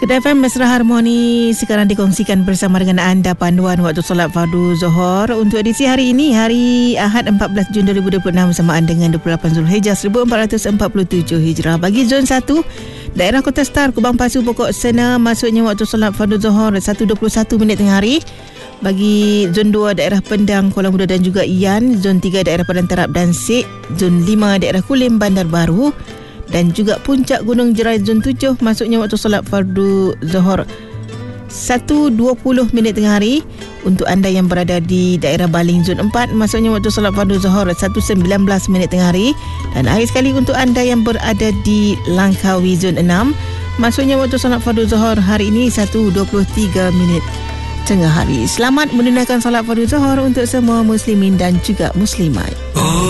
Kedai FM Mesra Harmoni sekarang dikongsikan bersama dengan anda panduan waktu solat fardu Zuhur untuk edisi hari ini, hari Ahad 14 Jun 2026 bersamaan dengan 28 Zulhijjah 1447 Hijrah. Bagi zon 1, daerah Kota Star, Kubang Pasu, Pokok Sena, masuknya waktu solat fardu Zuhur 1.21 minit tengah hari. Bagi zon 2, daerah Pendang, Kuala Muda dan juga Ian. Zon 3, daerah Padang Terap dan Sik. Zon 5, daerah Kulim, Bandar Baru. Dan juga Puncak Gunung Jerai zon 7, masuknya waktu solat fardu Zuhur 1.20 minit tengah hari. Untuk anda yang berada di daerah Baling zon 4, masuknya waktu solat fardu Zuhur 1.19 minit tengah hari. Dan akhir sekali untuk anda yang berada di Langkawi zon 6, masuknya waktu solat fardu Zuhur hari ini 1.23 minit tengah hari. Selamat menunaikan solat fardu Zuhur untuk semua muslimin dan juga muslimat.